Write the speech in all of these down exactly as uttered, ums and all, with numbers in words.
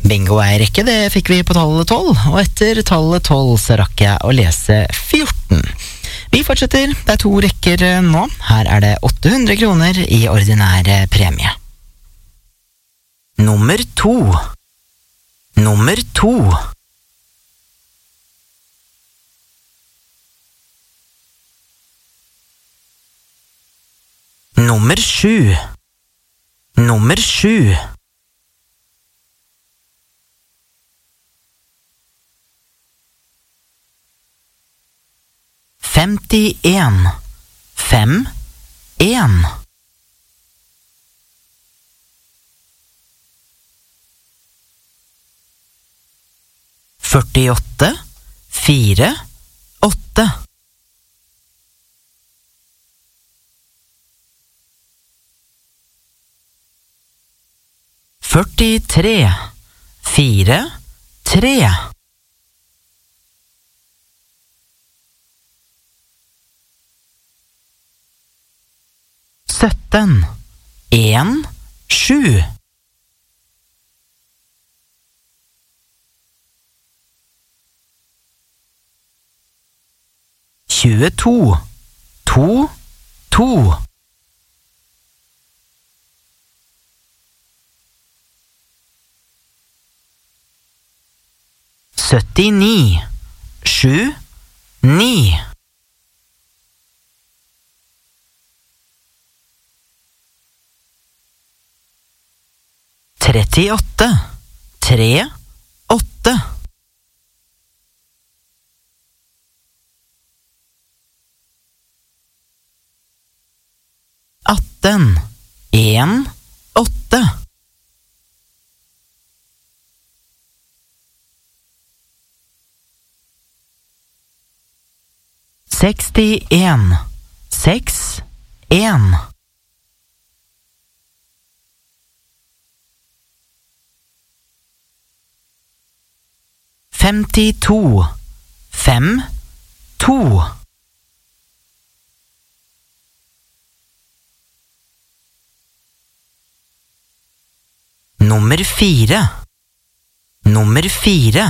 Bingo er rekke, det fikk vi på tallet tolv, og etter tallet tolv så rakk jeg å lese fjorten. Vi fortsetter, det er to rekker nå. Her er det åtte hundre kroner i ordinær premie. Nummer to. Nummer to. Nummer sju. Nummer sju. Femtien. Fem. En. Førtiåtte. Fire. Åtte. Førtitre. Fire. Tre. Sytten. En. Sju. Tjueto. To. To. Syttini. Sju. Ni. Trettiåtte. Tre. Åtte. Atten. En. Åtte. Sekstien. Seks. En. Femtito. Fem. To. Nummer fire. Nummer fire.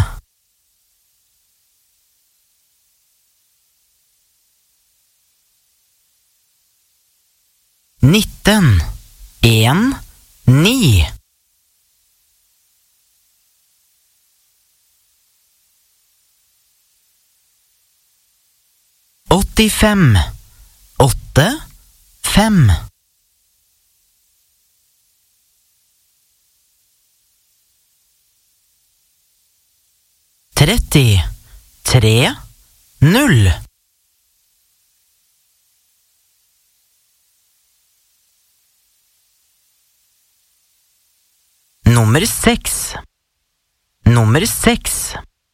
Nitten. En. Ni. Åttifem. Åtte. Fem. Tretti. Tre. Null. Nummer seks. Nummer seks.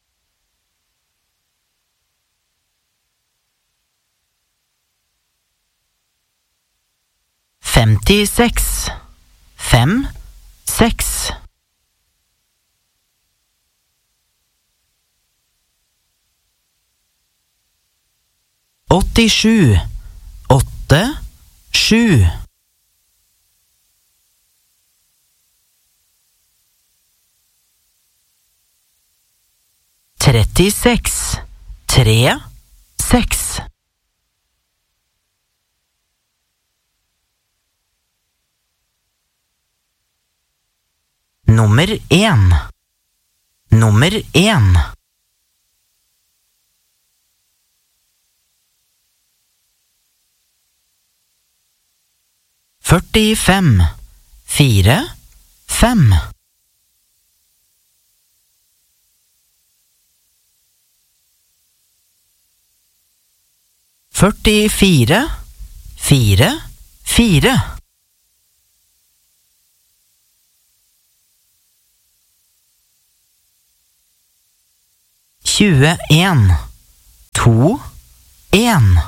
Femtiseks. Fem. Seks. Åttisju. Åtte. Sju. Trettiseks. Tre. Seks. Nummer en. Nummer en. Førtifem. Fire. Fem. Førtifire. Fire. Fire. Tjueen. To. En.